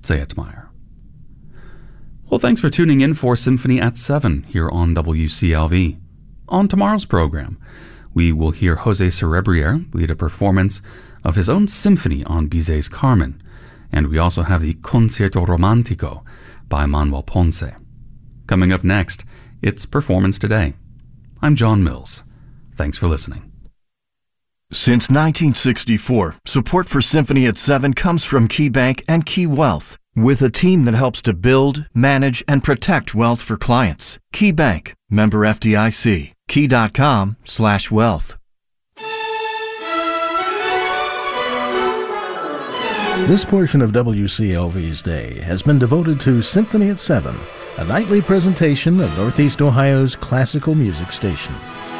Zayatmeyer. Well, thanks for tuning in for Symphony at 7 here on WCLV. On tomorrow's program, we will hear Jose Cerebrier lead a performance of his own symphony on Bizet's Carmen, and we also have the Concierto Romantico by Manuel Ponce. Coming up next, it's Performance Today. I'm John Mills. Thanks for listening. Since 1964, support for Symphony at 7 comes from KeyBank and Key Wealth, with a team that helps to build, manage, and protect wealth for clients. KeyBank, member FDIC, key.com/wealth. This portion of WCLV's day has been devoted to Symphony at 7, a nightly presentation of Northeast Ohio's classical music station.